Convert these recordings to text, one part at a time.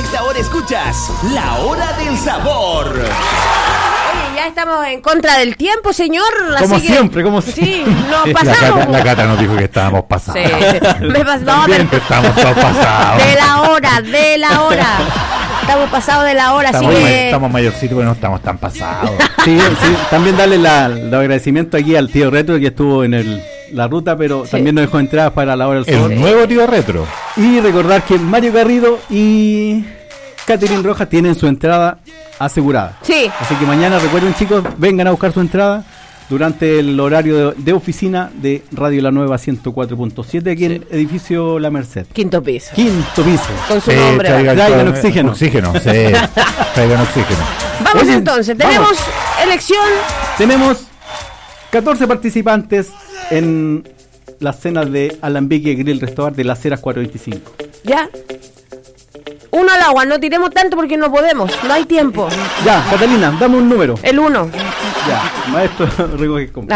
esta hora escuchas La Hora del Sabor. Oye, ya estamos en contra del tiempo, señor. Como así siempre, que, como sí, siempre. nos pasamos. La Cata nos dijo que estábamos pasados. Sí. No, pero Que estamos todos pasados. de la hora. Estamos pasados de la hora, así que... Estamos mayorcitos, pero no estamos tan pasados. Sí, también darle el agradecimiento aquí al tío Retro que estuvo en la ruta, pero también nos dejó entradas para la hora del sabor. El nuevo tío Retro. Y recordar que Mario Garrido y Catherine Rojas tienen su entrada asegurada. Sí. Así que mañana, recuerden, chicos, vengan a buscar su entrada durante el horario de oficina de Radio La Nueva 104.7 aquí en el edificio La Merced. Quinto piso. Con su nombre. Traigan oxígeno. Traigan oxígeno. Vamos. Oye, entonces, tenemos elección. Tenemos 14 participantes en las cenas de Alambique Grill Restaurant de las Heras 425. Ya. Uno al agua, no tiremos tanto porque no podemos, no hay tiempo. Ya, Catalina, dame un número. El 1. Ya, maestro, recoge compra.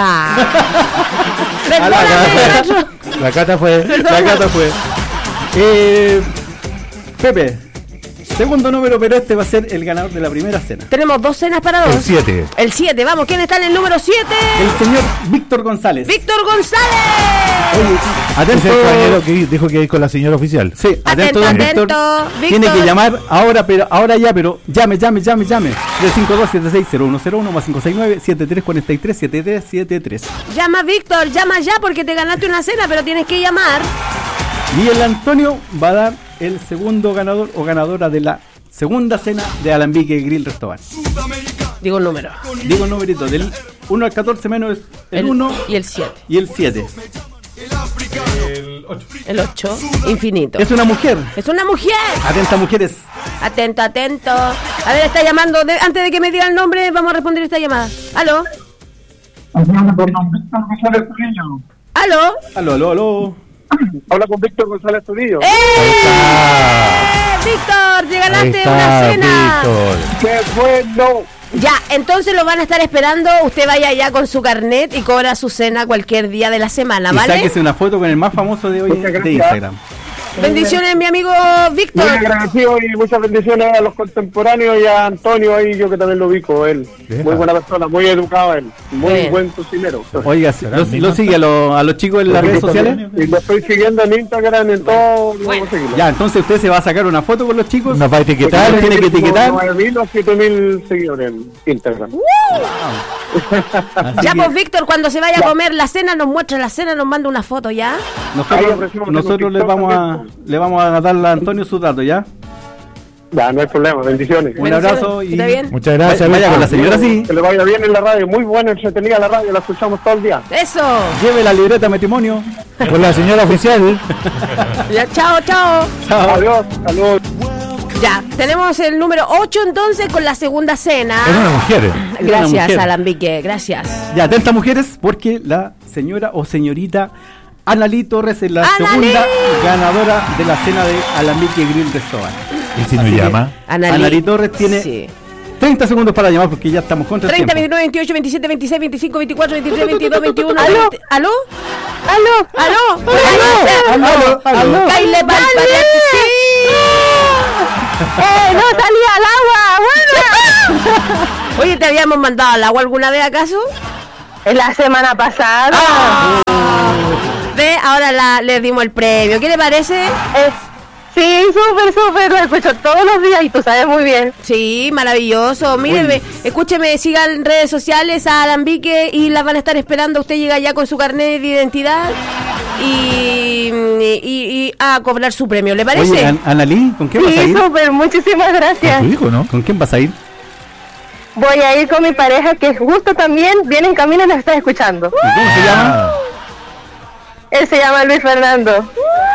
La Cata fue. Pepe, segundo número, pero este va a ser el ganador de la primera cena. Tenemos 2 cenas para 2. El 7. El 7, vamos, ¿quién está en el número 7? El señor Víctor González. ¡Víctor González! Oye, atento. Es el caballero que dijo que ir con la señora oficial. Sí, atento, Atento, Víctor. Víctor. Tiene que llamar ahora, pero llame. 352-760101 más 569-7343-7373. Llama, Víctor, llama ya porque te ganaste una cena, pero tienes que llamar. Y el Antonio va a dar el segundo ganador o ganadora de la segunda cena de Alambique Grill Restaurant. Digo el número. Digo el numerito, del 1 al 14 menos el 1 y el 7. y el 7. El 8, infinito. Es una mujer. Es una mujer. Atenta, mujeres. Atento. A ver, está llamando. Antes de que me diga el nombre, vamos a responder esta llamada. ¿Aló? Aló. Habla con Víctor González Tudillo. Víctor, te ganaste una cena. Víctor. ¡Qué bueno! Ya, entonces lo van a estar esperando. Usted vaya allá con su carnet y cobra su cena cualquier día de la semana, Y ¿vale? sáquese una foto con el más famoso de hoy de Instagram. Bendiciones, mi amigo Víctor. Muy agradecido y muchas bendiciones a los contemporáneos y a Antonio ahí, yo que también lo ubico, él. Muy buena persona, muy educado él, muy Bien. buen cocinero. Oiga, ¿lo sigue a los chicos en las redes sociales? Y lo estoy siguiendo en Instagram, en todo. Bueno. Ya, entonces usted se va a sacar una foto con los chicos. Nos va a etiquetar. Tiene que etiquetar. 9.000 o 7.000 seguidores en Instagram. Así Ya, que pues, Víctor, cuando se vaya a comer la cena, nos muestra la cena, nos manda una foto, ¿ya? nosotros le vamos a darle a Antonio sus datos, ¿ya? Ya, no hay problema, bendiciones. Un abrazo y ¿Está bien? Muchas gracias. vaya con la señora, sí. Que le vaya bien en la radio, muy buena, entretenida la radio, la escuchamos todo el día. Eso. Lleve la libreta de matrimonio. Con la señora oficial. Ya, chao. Chao. Adiós, saludos. Ya, tenemos el número 8 entonces con la segunda cena. Es una mujer. Gracias, mujer. Alambique, gracias. Ya, atenta, mujeres, porque la señora o señorita Analí Torres es la ¡Analí! segunda ganadora de la cena de Alambique Grill Restaurant. ¿Y si nos llama? Analí Torres tiene Sí. 30 segundos para llamar porque ya estamos contra el 30, tiempo. 29, 28, 27, 26, 25, 24, 23, 22, 21. ¿Aló? 20. ¿Aló? ¡Aló! Aló. Caile Palpariate. Sí. ¡No salía al agua! ¡Bueno! Oye, ¿te habíamos mandado al agua alguna vez acaso? La semana pasada. Ve, ahora le dimos el premio. ¿Qué le parece? Sí, súper, lo escucho todos los días y tú sabes muy bien. Sí, maravilloso. Míreme, escúcheme, sigan en redes sociales a Alambique y las van a estar esperando. Usted llega ya con su carnet de identidad y a cobrar su premio. ¿Le parece? Oye, Analí, ¿con quién vas a Sí, ir? súper, muchísimas ¿Con gracias. su hijo, no? ¿Con quién vas a ir? Voy a ir con mi pareja que justo también viene en camino y nos está escuchando. ¿Y cómo se llama? Él se llama Luis Fernando.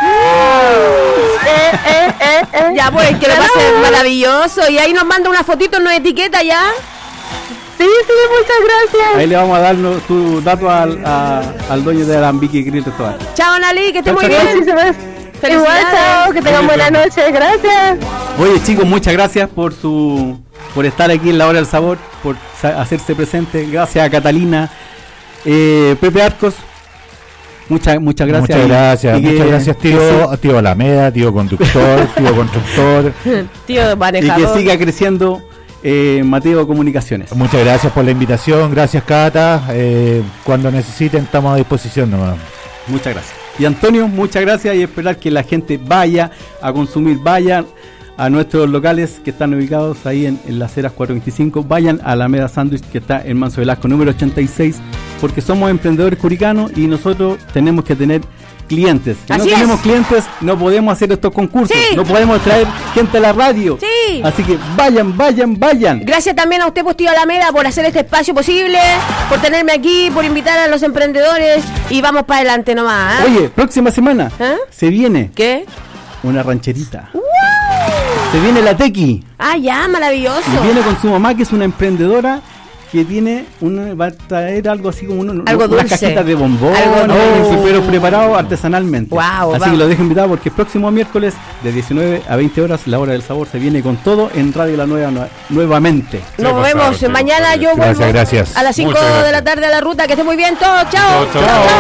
Ya, pues, que lo pase maravilloso. Y ahí nos manda una fotito, nos etiqueta ya. Sí, muchas gracias. Ahí le vamos a dar tu dato al dueño de Alambique Grill Restaurant. Chao, Analí, que esté muy Chao, bien. Muchísimas Felicidades. Igual, chao, que tengan buena noche, gracias. Oye, chicos, muchas gracias por estar aquí en la hora del sabor, por hacerse presente. Gracias a Catalina, Pepe Arcos. Muchas gracias. Muchas gracias, tío Alameda, tío conductor, tío manejador. Y que siga creciendo Mateo Comunicaciones. Muchas gracias por la invitación, gracias Cata. Cuando necesiten estamos a disposición nomás. Muchas gracias. Y Antonio, muchas gracias y esperar que la gente vaya a consumir, vayan a nuestros locales que están ubicados ahí en las Heras 425, vayan a Alameda Sándwich que está en Manso Velasco número 86, porque somos emprendedores curicanos y nosotros tenemos que tener clientes. Si no tenemos clientes, no podemos hacer estos concursos, no podemos traer gente a la radio. Sí. Así que vayan. Gracias también a usted, pues, tío Alameda, por hacer este espacio posible, por tenerme aquí, por invitar a los emprendedores y vamos para adelante nomás. Oye, próxima semana se viene. ¿Qué? Una rancherita. Se viene la Tequi. Ah, ya, maravilloso. Y viene con su mamá, que es una emprendedora que va a traer algo así como unas cajitas de bombones, pero preparado artesanalmente. Wow, así que lo dejo invitado porque el próximo miércoles de 19 a 20 horas, la hora del sabor se viene con todo en Radio La Nueva nuevamente. Nos vemos mañana. Yo vuelvo a las 5 de la tarde a la ruta. Que esté muy bien todos. Chao.